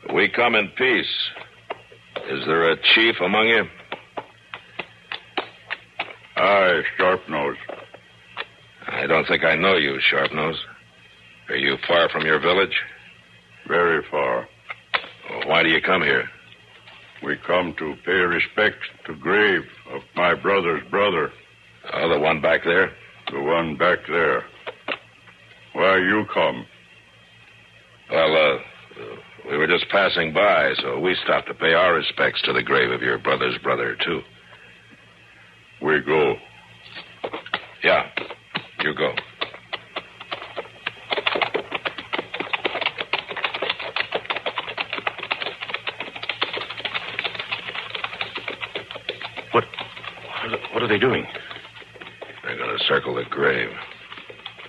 We come in peace. Is there a chief among you? Aye, Sharpnose. I don't think I know you, Sharpnose. Are you far from your village? Very far. Well, why do you come here? We come to pay respect to grave of my brother's brother. Oh, the one back there? The one back there. Why you come? Well, we were just passing by, so we stopped to pay our respects to the grave of your brother's brother, too. We go. Yeah, you go. What are they doing? They're going to circle the grave.